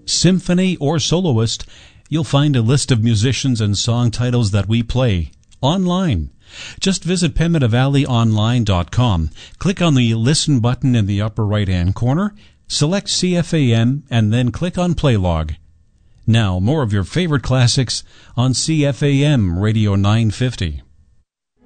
symphony, or soloist, you'll find a list of musicians and song titles that we play online. Just visit PimetaValleyOnline.com, click on the Listen button in the upper right-hand corner, select CFAM, and then click on Play Log. Now, more of your favorite classics on CFAM Radio 950.